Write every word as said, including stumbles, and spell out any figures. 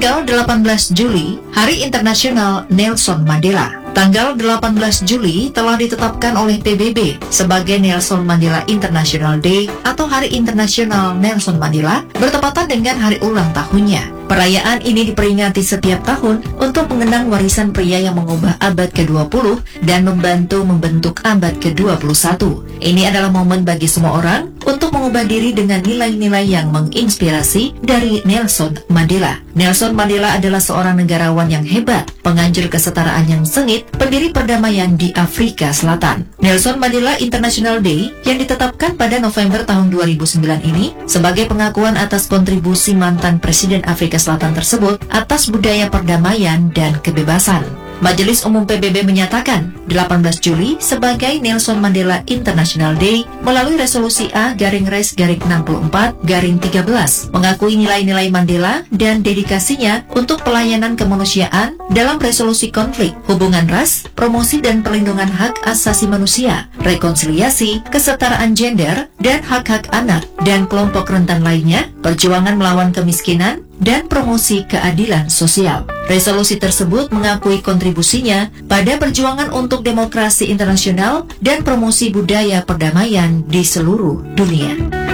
Tanggal delapan belas Juli, Hari Internasional Nelson Mandela. Tanggal delapan belas Juli telah ditetapkan oleh P B B sebagai Nelson Mandela International Day atau Hari Internasional Nelson Mandela, bertepatan dengan hari ulang tahunnya. Perayaan ini diperingati setiap tahun untuk mengenang warisan pria yang mengubah abad ke dua puluh dan membantu membentuk abad ke dua puluh satu. Ini adalah momen bagi semua orang untuk mengubah diri dengan nilai-nilai yang menginspirasi dari Nelson Mandela. Nelson Mandela adalah seorang negarawan yang hebat, penganjur kesetaraan yang sengit, pendiri perdamaian di Afrika Selatan. Nelson Mandela International Day yang ditetapkan pada November tahun dua ribu sembilan ini sebagai pengakuan atas kontribusi mantan Presiden Afrika Selatan tersebut atas budaya perdamaian dan kebebasan. Majelis Umum P B B menyatakan delapan belas Juli sebagai Nelson Mandela International Day melalui resolusi A garing res garing enam puluh empat garing tiga belas mengakui nilai-nilai Mandela dan dedikasinya untuk pelayanan kemanusiaan dalam resolusi konflik, hubungan ras, promosi dan perlindungan hak asasi manusia, rekonsiliasi, kesetaraan gender, dan hak-hak anak dan kelompok rentan lainnya, perjuangan melawan kemiskinan, dan promosi keadilan sosial. Resolusi tersebut mengakui kontribusinya pada perjuangan untuk demokrasi internasional dan promosi budaya perdamaian di seluruh dunia.